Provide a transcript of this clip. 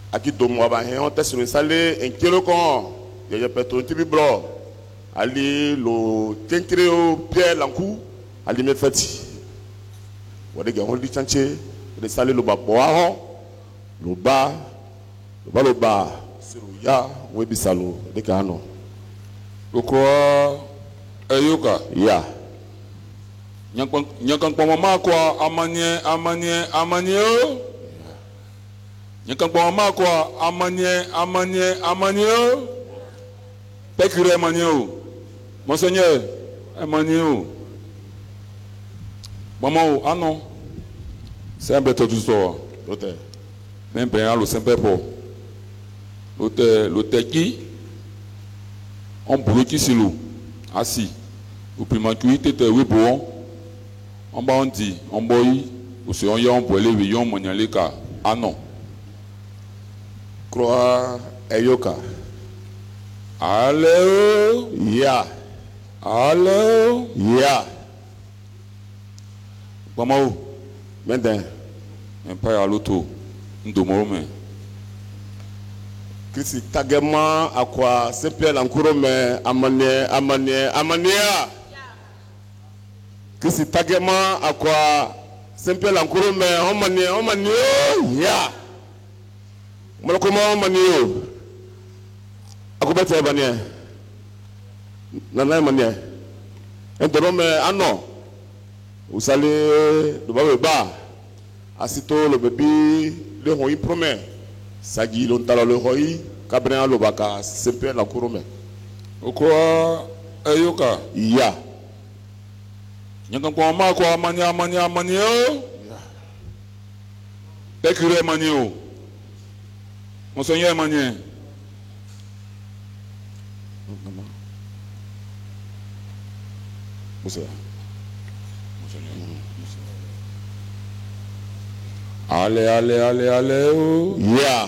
Aqui do Moaba, on teste le salé, un kilo con, il y a peut-être un petit blanc. Ali lo tenkireo Pierre Lankou, ali me fati. Wade ga on di chanche, de salé lo ba boaho, lo ba, siru ya, we bisalo, de kano. Okwa Eyoka. Ya. Nyankan kwa mama kwa amanye o. Nyankan kwa mama kwa amanye o. Pekire amanye o. Monseigneur amanye o. Maman o, ah non. C'est un bête tout ça. L'hôtel. Même bien le simple pour. L'hôtel qui on bloque sur l'eau. Assis. Au primature, tu étais oui bon. On va on dit, on boy, ou si on y a un poêle, on m'en y a les cas. Ah non. Croix Eyoka. Allô? Ya. Allô? Ya. Maman, Maintenant. un pas à l'auto. Nous demandons. Christi tagema akwa Saint-Pierre Lankourome amania. Christi tagema akwa Saint-Pierre Lankourome omanie ya. Malakoma omanie. Akubete banie. Nana manie. Entorome ano. Usale do ba asito le bébé le hoyi promet. Sagi lontala le hoyi kabren lo baka Saint-Pierre Lankourome. Okwa Eyoka. Ya. Nyankan kwa mama kwa amanye o. Pekire amanye o. Monseigneur amanye. Monseigneur. Allez o. Ya.